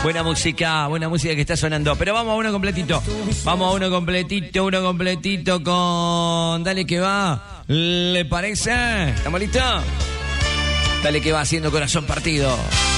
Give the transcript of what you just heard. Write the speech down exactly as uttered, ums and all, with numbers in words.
Buena música, buena música que está sonando. Pero vamos a uno completito. Vamos a uno completito, uno completito con... Dale que va. ¿Le parece? ¿Estamos listos? Dale que va haciendo corazón partido.